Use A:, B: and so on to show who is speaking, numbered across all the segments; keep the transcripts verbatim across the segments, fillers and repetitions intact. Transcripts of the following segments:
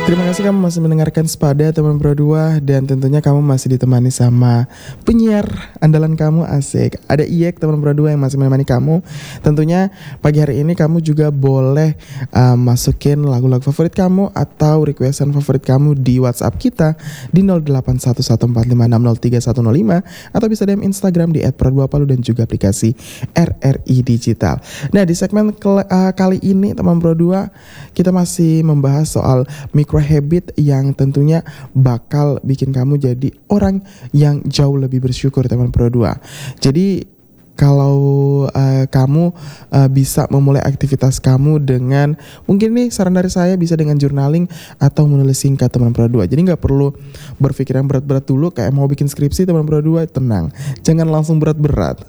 A: Terima kasih kamu masih mendengarkan Sepada teman berdua. Dan tentunya kamu masih ditemani sama penyiar andalan kamu, asik. Ada Iyek teman berdua yang masih menemani kamu. Tentunya pagi hari ini kamu juga boleh uh, masukin lagu-lagu favorit kamu atau requestan favorit kamu di WhatsApp kita di nol delapan satu satu empat lima enam nol tiga satu nol lima. Atau bisa D M Instagram di et praduapalu dan juga aplikasi R R I Digital. Nah, di segmen ke- uh, kali ini teman berdua kita masih membahas soal micro habit yang tentunya bakal bikin kamu jadi orang yang jauh lebih bersyukur teman pro dua. Jadi kalau uh, kamu uh, bisa memulai aktivitas kamu dengan, mungkin nih saran dari saya bisa dengan journaling atau menulis singkat teman pro dua. Jadi nggak perlu berpikir yang berat-berat dulu kayak mau bikin skripsi teman pro dua, tenang. Jangan langsung berat-berat.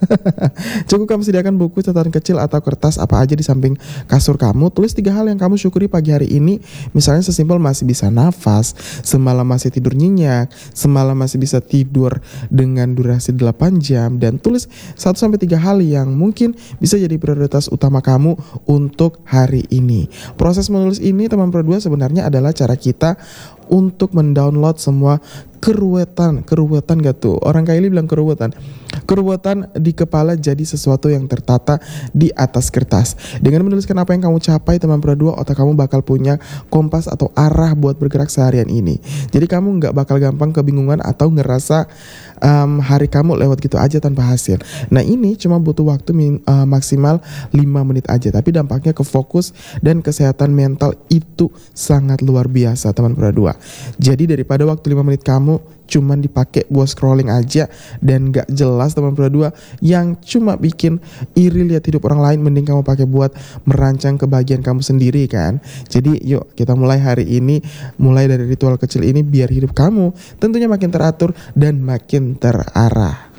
A: Cukup kamu sediakan buku, catatan kecil atau kertas apa aja di samping kasur kamu. Tulis tiga hal yang kamu syukuri pagi hari ini. Misalnya sesimpel masih bisa nafas, semalam masih tidur nyenyak, semalam masih bisa tidur dengan durasi delapan jam, dan tulis satu sampai tiga hal yang mungkin bisa jadi prioritas utama kamu untuk hari ini. Proses menulis ini teman pro dua sebenarnya adalah cara kita untuk mendownload semua keruwetan, keruwetan gak tuh? Orang Kylie bilang keruwetan. Keruwetan di kepala jadi sesuatu yang tertata di atas kertas. Dengan menuliskan apa yang kamu capai teman pro dua, otak kamu bakal punya kompas atau arah buat bergerak seharian ini. Jadi kamu gak bakal gampang kebingungan atau ngerasa um, hari kamu lewat gitu aja tanpa hasil. Nah, ini cuma butuh waktu min, uh, maksimal lima menit aja, tapi dampaknya ke fokus dan kesehatan mental itu sangat luar biasa teman pro dua. Jadi daripada waktu lima menit kamu cuman dipakai buat scrolling aja dan gak jelas teman pro dua, yang cuma bikin iri lihat hidup orang lain, mending kamu pakai buat merancang kebahagiaan kamu sendiri kan. Jadi yuk kita mulai hari ini, mulai dari ritual kecil ini biar hidup kamu tentunya makin teratur dan makin terarah.